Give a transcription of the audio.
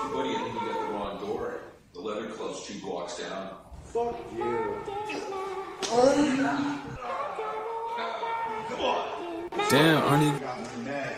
Buddy, I think you got the wrong door. The leather club's 2 blocks down. Fuck you. Come on! Damn, Arnie.